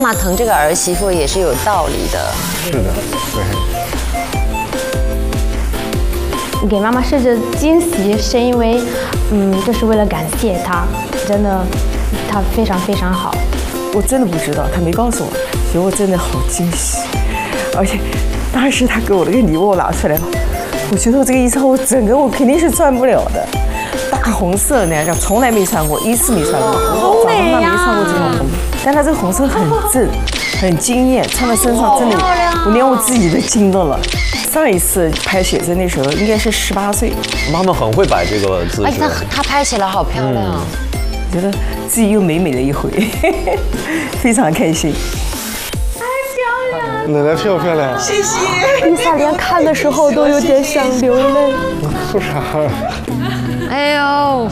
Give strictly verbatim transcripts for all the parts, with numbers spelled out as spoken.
妈疼这个儿媳妇也是有道理的。 是的，对。 给妈妈设置惊喜，是因为，嗯，就是为了感谢她，真的，她非常非常好。 我真的不知道，她没告诉我，所以我真的好惊喜。而且，当时她给我那个礼物我拿出来了，我觉得我这个衣裳我整个我肯定是穿不了的。 大红色那样，从来没穿过，一次没穿过， 好美呀！ 没穿过这种红，但它这个红色很正，很惊艳，穿在身上真的，我连我自己都惊到了。上一次拍写真那时候应该是十八岁， 妈妈很会摆这个姿势， 而且她她拍起来好漂亮， 嗯、觉得自己又美美了一回，非常开心。 奶奶漂不漂亮？ 谢谢。 丽萨连看的时候都有点想流泪。 说啥？ 哎呦！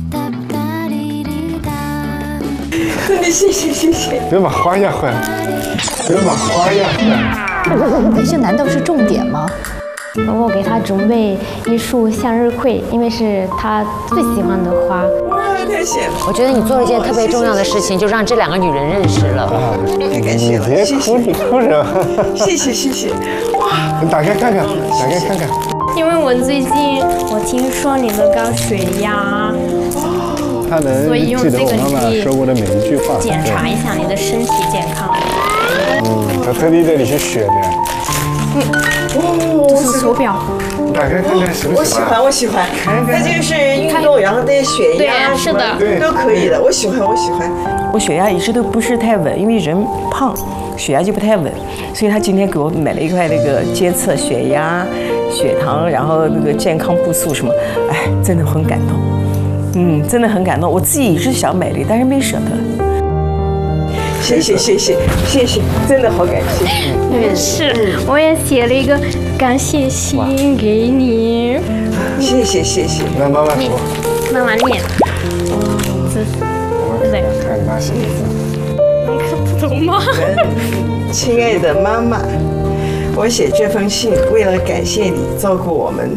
真的谢谢谢谢。 别把花压坏，别把花压坏。 这难道是重点吗？ 我给他准备一束向日葵，因为是他最喜欢的花。 哇，太谢了！ 我觉得你做了一件特别重要的事情，就让这两个女人认识了。 啊， 太感谢了， 你别哭，你哭什么？ 谢谢谢谢。哇， 你打开看看，打开看看。 因为我最近我听说你的高血压， 他能记得我妈妈说过的每一句话。 检查一下你的身体健康。 嗯，他特地带你去选的。 嗯，这是手表。 打开看看喜不喜欢？ 我喜欢，我喜欢。它这个是运动，然后带血压， 是的， 都可以的。我喜欢，我喜欢。我血压一直都不是太稳，因为人胖，血压就不太稳，所以他今天给我买了一块那个监测血压、血糖，然后那个健康步数什么，哎，真的很感动。嗯，真的很感动。我自己一直想买的，但是没舍得。 谢谢谢谢谢谢，真的好感谢。 也是，我也写了一个感谢信给你。 谢谢谢谢。 让妈妈读。 妈妈念。这是这个。 看你妈写的字。 你看不懂吗？ 亲爱的妈妈，我写这封信为了感谢你照顾我们。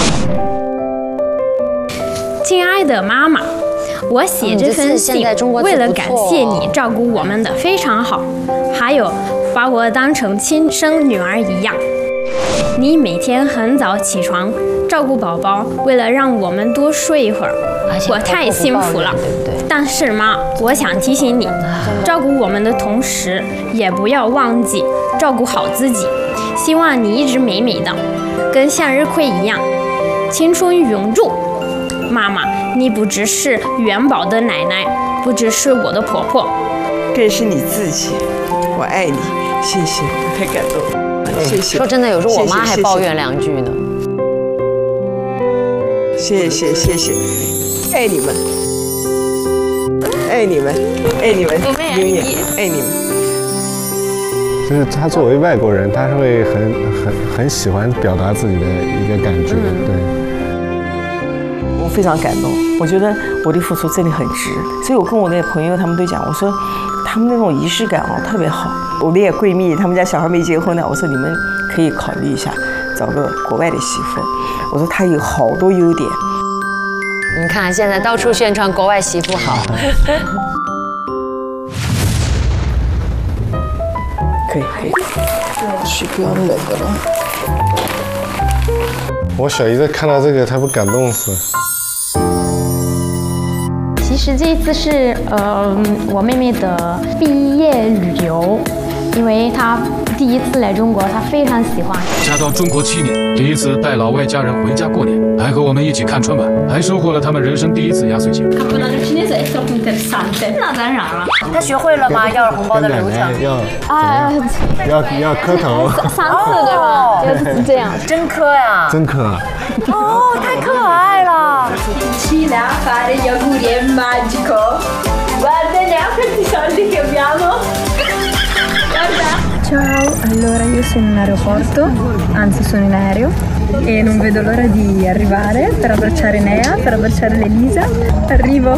亲爱的妈妈。 我写这封信为了感谢你照顾我们的非常好，还有把我当成亲生女儿一样。你每天很早起床照顾宝宝，为了让我们多睡一会儿，我太幸福了。但是妈，我想提醒你，照顾我们的同时，也不要忘记照顾好自己。希望你一直美美的，跟向日葵一样，青春永驻。 妈妈，你不只是元宝的奶奶，不只是我的婆婆， 更是你自己。我爱你，谢谢，我太感动了，谢谢。 说真的，有时候我妈还抱怨两句呢。 谢谢谢谢，爱你们，爱你们，爱你们，永远爱你们。 就是他作为外国人，他是会很很很喜欢表达自己的一个感觉， 嗯、 对。 我非常感动，我觉得我的付出真的很值，所以我跟我的朋友他们都讲，我说他们那种仪式感哦特别好。我的也闺蜜，他们家小孩没结婚呢，我说你们可以考虑一下找个国外的媳妇，我说她有好多优点。 你看现在到处宣传国外媳妇好， 可以可以，去不要冷的了。 我小姨子看到这个，她不感动死。 其实这一次是呃我妹妹的毕业旅游，因为她第一次来中国，她非常喜欢。 嫁到中国七年，第一次带老外家人回家过年，还和我们一起看春晚，还收获了他们人生第一次压岁钱。 那当然了。 她学会了吗？要红包的流程？ 要啊， 要要磕头。 三次对吧？就是这样。 真磕呀！ 真磕啊！ 哦，太可爱了。 fare gli auguri è magico. Guarda neanche questi soldi che abbiamo. Guarda. Ciao, allora io sono in aeroporto, anzi sono in aereo e non vedo l'ora di arrivare per abbracciare Nea, per abbracciare l'Elisa. Arrivo.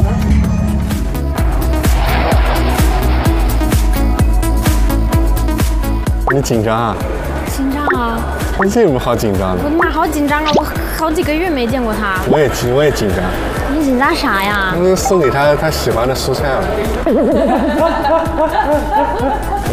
你紧张啊？ 紧张啊！ 你这有什么好紧张的？ 我的妈，好紧张啊！我好几个月没见过他。 我也紧，我也紧张。 你紧张啥呀？ 那送给他他喜欢的蔬菜了。